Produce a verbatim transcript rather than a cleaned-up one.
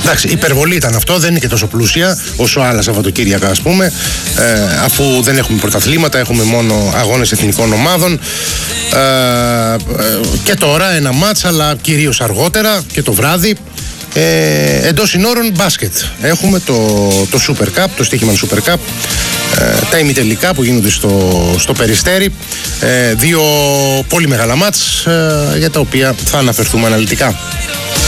Εντάξει, υπερβολή ήταν αυτό, δεν είναι και τόσο πλούσια όσο άλλα Σαββατοκύριακα, ας πούμε, ε, αφού δεν έχουμε πρωταθλήματα, έχουμε μόνο αγώνες εθνικών ομάδων. Ε, ε, και τώρα ένα μάτς, αλλά κυρίως αργότερα και το βράδυ. Ε, εντός συνόρων μπάσκετ. Έχουμε το, το Super Cup, το Στοίχημαν Super Cup, ε, τα ημιτελικά που γίνονται στο, στο Περιστέρι. Ε, δύο πολύ μεγάλα μάτς, ε, για τα οποία θα αναφερθούμε αναλυτικά.